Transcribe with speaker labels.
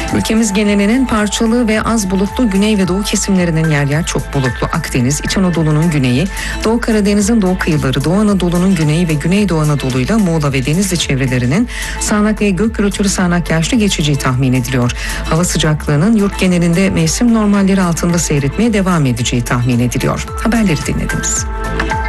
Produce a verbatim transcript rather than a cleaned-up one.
Speaker 1: Ülkemiz genelinin parçalı ve az bulutlu, güney ve doğu kesimlerinin yer yer çok bulutlu. Akdeniz, İç Anadolu'nun güneyi, Doğu Karadeniz'in doğu kıyıları, Doğu Anadolu'nun güneyi ve Güneydoğu Anadolu'yla Muğla ve Denizli çevrelerinin sağanak ve gök gürültülü sağanak yağışlı geçeceği tahmin ediliyor. Hava sıcaklığının yurt genelinde mevsim normalleri altında seyretmeye devam edeceği tahmin ediliyor. Haberleri dinlediniz.